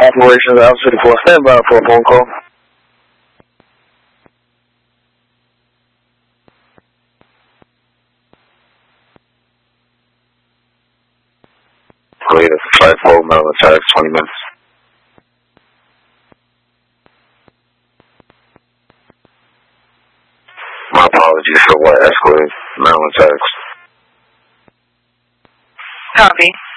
Operations Alpha 54, stand by for a phone call. Wait, it's 5-4 Maryland Tax, 20 minutes. My apologies for what escalated Maryland Tax. Copy.